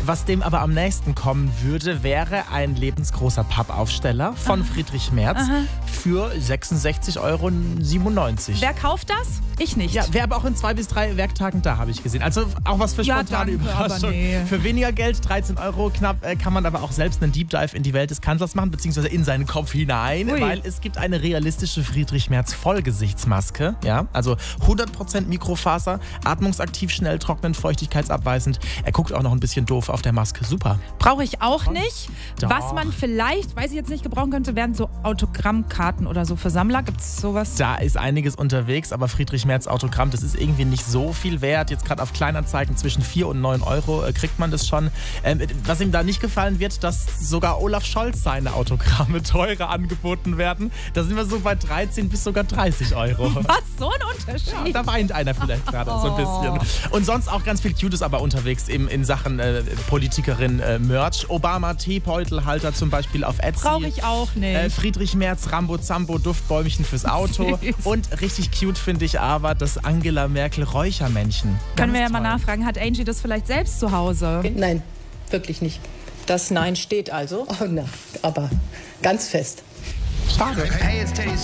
Was dem aber am nächsten kommen würde, wäre ein lebensgroßer Pappaufsteller von Friedrich Merz für 66,97 Euro. Wer kauft das? Ich nicht. Ja, wäre aber auch in 2 bis 3 Werktagen da, habe ich gesehen. Also auch was für spontane Überraschung. Nee. Für weniger Geld, 13 Euro knapp, kann man aber auch selbst einen Deep Dive in die Welt des Kanzlers machen, beziehungsweise in seinen Kopf hinein, weil es gibt eine realistische Friedrich Merz Vollgesichtsmaske. Ja, also 100% Mikrofaser, atmungsaktiv, schnell trocknend, feuchtigkeitsabweisend. Er guckt auch noch ein bisschen doof auf der Maske. Super. Brauche ich auch nicht. Doch. Was man vielleicht, weiß ich jetzt nicht, gebrauchen könnte, wären so Autogrammkarten oder so für Sammler. Gibt es sowas? Da ist einiges unterwegs, aber Friedrich Merz Autogramm, das ist irgendwie nicht so viel wert. Jetzt gerade auf Kleinanzeigen zwischen 4 und 9 Euro kriegt man das schon. Was ihm da nicht gefallen wird, dass sogar Olaf Scholz seine Autogramme teurer angeboten werden. Da sind wir so bei 13 bis sogar 30 Euro. Was? So ein Unterschied? Ja, da weint einer vielleicht gerade so ein bisschen. Und sonst auch ganz viel Cutes aber unterwegs in Sachen Politikerin Merch. Obama Teebeutelhalter zum Beispiel auf Etsy. Brauche ich auch nicht. Friedrich Merz Rambo Zambo Duftbäumchen fürs Auto. Und richtig cute finde ich aber das Angela Merkel Räuchermännchen. Können wir ja Ganz mal toll. nachfragen, hat Angie das vielleicht selbst zu Hause? Nein, wirklich nicht. Das Nein steht also, oh, na, aber ganz fest. Schade. Hey, it's Teddy